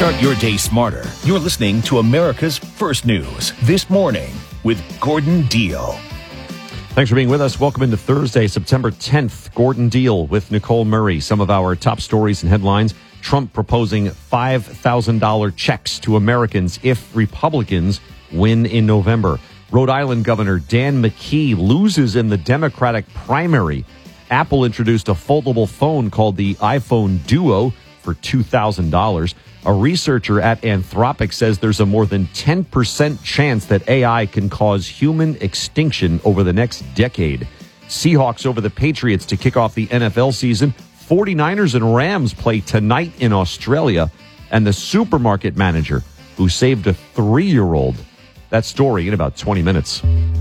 Start your day smarter. You're listening to America's First News This Morning with Gordon Deal. Thanks for being with us. Welcome into Thursday, September 10th. Gordon Deal with Nicole Murray. Some of our top stories and headlines. Trump proposing $5,000 checks to Americans if Republicans win in November. Rhode Island Governor Dan McKee loses in the Democratic primary. Apple introduced a foldable phone called the iPhone Duo for $2,000. A researcher at Anthropic says there's a more than 10% chance that AI can cause human extinction over the next decade. Seahawks over the Patriots to kick off the NFL season. 49ers and Rams play tonight in Australia. And the supermarket manager who saved a 3-year-old. That story in about 20 minutes.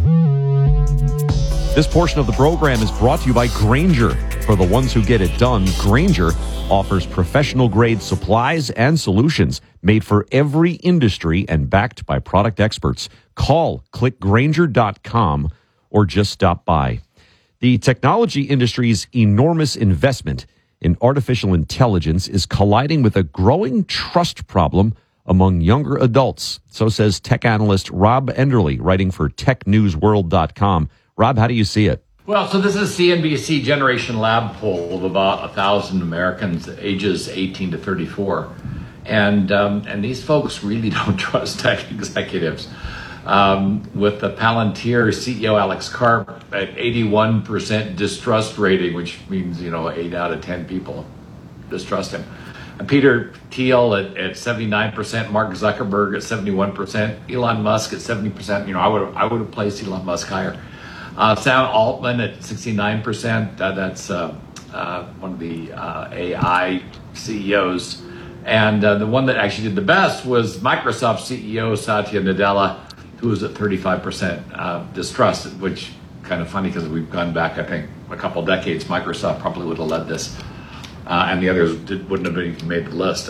This portion of the program is brought to you by Grainger. For the ones who get it done, Grainger offers professional-grade supplies and solutions made for every industry and backed by product experts. Call clickgrainger.com or just stop by. The technology industry's enormous investment in artificial intelligence is colliding with a growing trust problem among younger adults. So says tech analyst Rob Enderle, writing for TechNewsWorld.com. Rob, how do you see it? Well, so this is CNBC Generation Lab poll of about 1,000 Americans ages 18 to 34. And these folks really don't trust tech executives. With the Palantir CEO Alex Karp at 81% distrust rating, which means, 8 out of 10 people distrust him. And Peter Thiel at 79%, Mark Zuckerberg at 71%, Elon Musk at 70%. I would have placed Elon Musk higher. Sam Altman at 69%. That's one of the AI CEOs. And the one that actually did the best was Microsoft CEO Satya Nadella, who was at 35% distrust, which kind of funny because we've gone back, I think, a couple decades. Microsoft probably would have led this. And the others wouldn't have even made the list.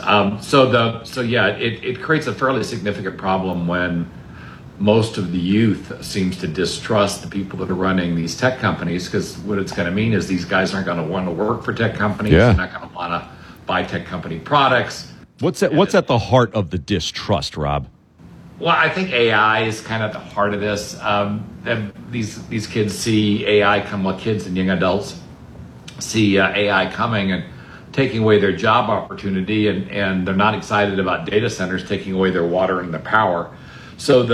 It creates a fairly significant problem when most of the youth seems to distrust the people that are running these tech companies, because what it's going to mean is these guys aren't going to want to work for tech companies. Yeah. They're not going to want to buy tech company products. What's at the heart of the distrust, Rob? Well, I think AI is kind of at the heart of this. These kids see AI come, well, kids and young adults see AI coming and taking away their job opportunity, and they're not excited about data centers taking away their water and their power. So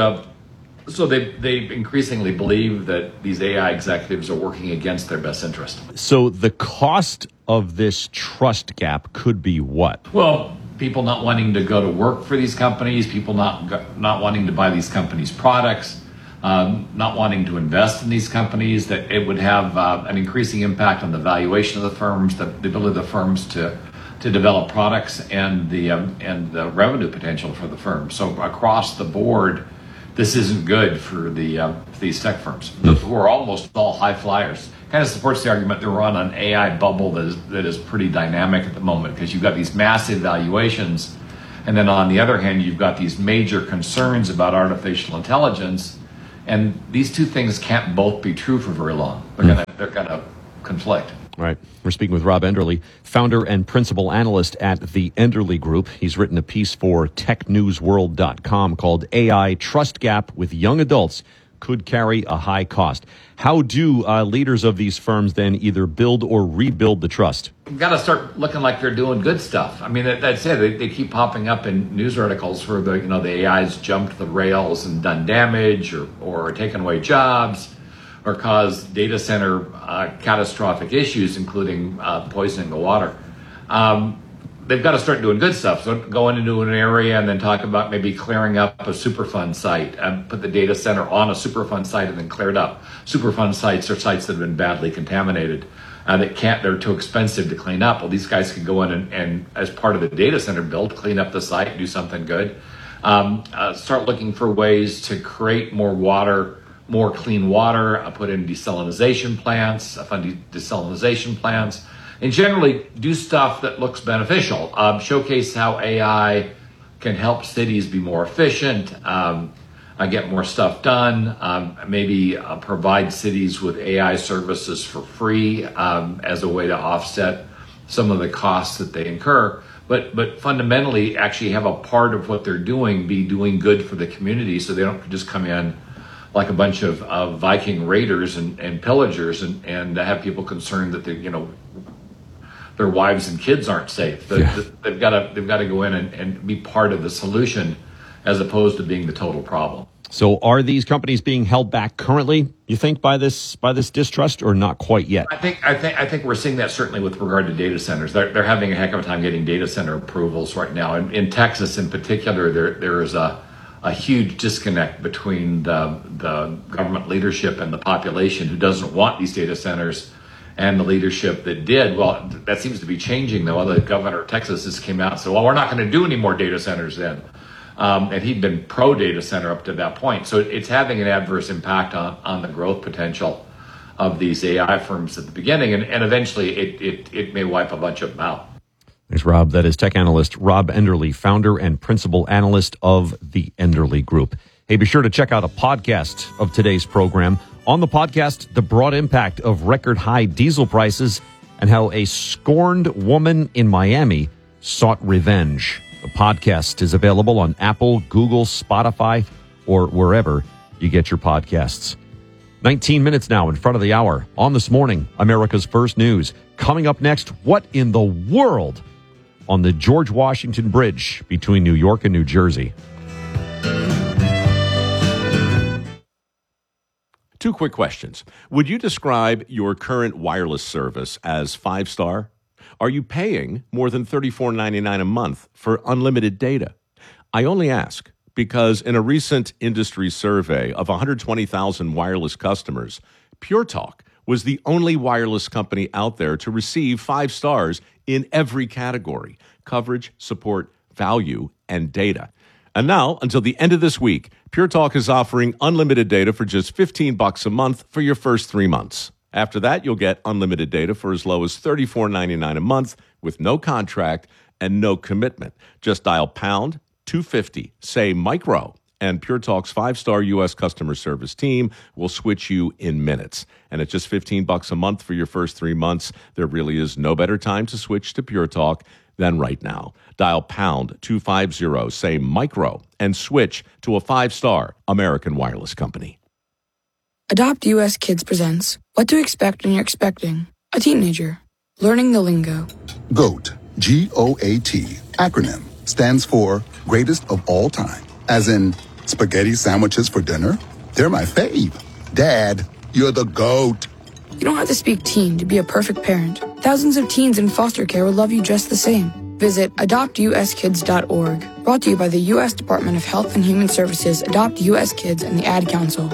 they increasingly believe that these AI executives are working against their best interest. So the cost of this trust gap could be what? Well, people not wanting to go to work for these companies, people not wanting to buy these companies' products, not wanting to invest in these companies, that it would have an increasing impact on the valuation of the firms, the ability of the firms to develop products, and the revenue potential for the firm. So across the board, this isn't good for these tech firms who are almost all high flyers. Kind of supports the argument that we're on an AI bubble that is pretty dynamic at the moment, because you've got these massive valuations, and then on the other hand, you've got these major concerns about artificial intelligence, and these two things can't both be true for very long. They're gonna conflict. Right. We're speaking with Rob Enderle, founder and principal analyst at the Enderle Group. He's written a piece for TechNewsWorld.com called AI Trust Gap with Young Adults Could Carry a High Cost. How do leaders of these firms then either build or rebuild the trust? You've got to start looking like they're doing good stuff. I mean, that's it. They keep popping up in news articles where the AI's jumped the rails and done damage or taken away jobs, or cause data center catastrophic issues, including poisoning the water. They've got to start doing good stuff. So go into an area and then talk about maybe clearing up a Superfund site and put the data center on a Superfund site and then clear it up. Superfund sites are sites that have been badly contaminated. They're too expensive to clean up. Well, these guys can go in and as part of the data center build, clean up the site, do something good. Start looking for ways to create more clean water, put in desalinization plants, fund desalinization plants, and generally do stuff that looks beneficial. Showcase how AI can help cities be more efficient, get more stuff done, maybe provide cities with AI services for free as a way to offset some of the costs that they incur. but fundamentally actually have a part of what they're doing be doing good for the community, so they don't just come in like a bunch of Viking raiders and pillagers and have people concerned that their wives and kids aren't safe. They've got to go in and be part of the solution as opposed to being the total problem. So are these companies being held back currently, you think, by this distrust, or not quite yet? I think we're seeing that certainly with regard to data centers. They're having a heck of a time getting data center approvals right now. In Texas in particular, there is a huge disconnect between the government leadership and the population who doesn't want these data centers and the leadership that did. Well, that seems to be changing, though. The governor of Texas just came out and said, well, we're not going to do any more data centers then. And he'd been pro-data center up to that point. So it's having an adverse impact on the growth potential of these AI firms at the beginning. And eventually it may wipe a bunch of them out. Thanks, Rob. That is tech analyst Rob Enderle, founder and principal analyst of the Enderle Group. Hey, be sure to check out a podcast of today's program. On the podcast, the broad impact of record high diesel prices and how a scorned woman in Miami sought revenge. The podcast is available on Apple, Google, Spotify, or wherever you get your podcasts. 19 minutes now in front of the hour on This Morning, America's First News. Coming up next, what in the world on the George Washington Bridge between New York and New Jersey? Two quick questions. Would you describe your current wireless service as 5-star? Are you paying more than $34.99 a month for unlimited data? I only ask because in a recent industry survey of 120,000 wireless customers, Pure Talk was the only wireless company out there to receive 5 stars in every category: coverage, support, value, and data. And now, until the end of this week, Pure Talk is offering unlimited data for just $15 a month for your first 3 months. After that, you'll get unlimited data for as low as $34.99 a month with no contract and no commitment. Just dial pound 250, say micro, and Pure Talk's 5-star U.S. customer service team will switch you in minutes. And at just $15 a month for your first 3 months, there really is no better time to switch to Pure Talk than right now. Dial pound 250, say micro, and switch to a 5-star American wireless company. Adopt US Kids presents What to Expect When You're Expecting a Teenager. Learning the lingo. GOAT, G-O-A-T, acronym, stands for Greatest of All Time. As in, spaghetti sandwiches for dinner? They're my fave. Dad, you're the GOAT. You don't have to speak teen to be a perfect parent. Thousands of teens in foster care will love you just the same. Visit adoptuskids.org. Brought to you by the U.S. Department of Health and Human Services, Adopt U.S. Kids, and the Ad Council.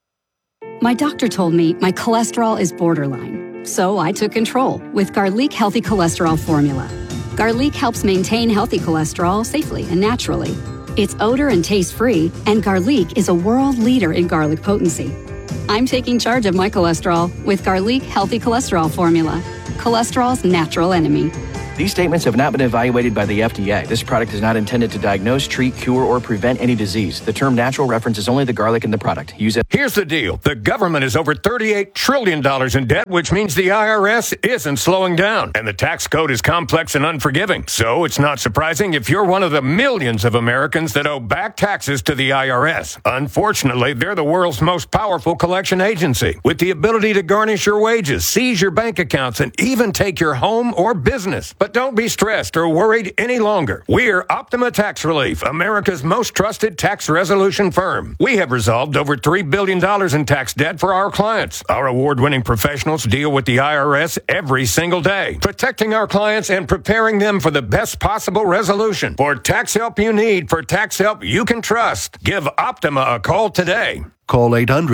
My doctor told me my cholesterol is borderline, so I took control with Garlic Healthy Cholesterol Formula. Garlic helps maintain healthy cholesterol safely and naturally. It's odor and taste-free, and Garlic is a world leader in garlic potency. I'm taking charge of my cholesterol with Garlic Healthy Cholesterol Formula, cholesterol's natural enemy. These statements have not been evaluated by the FDA. This product is not intended to diagnose, treat, cure, or prevent any disease. The term natural references only the garlic in the product. Use it. Here's the deal. The government is over $38 trillion in debt, which means the IRS isn't slowing down. And the tax code is complex and unforgiving. So it's not surprising if you're one of the millions of Americans that owe back taxes to the IRS. Unfortunately, they're the world's most powerful collection agency, with the ability to garnish your wages, seize your bank accounts, and even take your home or business. But don't be stressed or worried any longer. We're Optima Tax Relief, America's most trusted tax resolution firm. We have resolved over $3 billion in tax debt for our clients. Our award-winning professionals deal with the IRS every single day, protecting our clients and preparing them for the best possible resolution. For tax help you need, for tax help you can trust, give Optima a call today. Call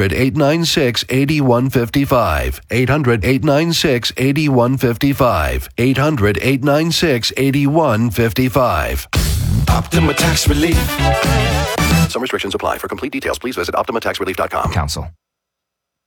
800-896-8155. 800-896-8155. 800-896-8155. Optima Tax Relief. Some restrictions apply. For complete details, please visit OptimaTaxRelief.com. Counsel.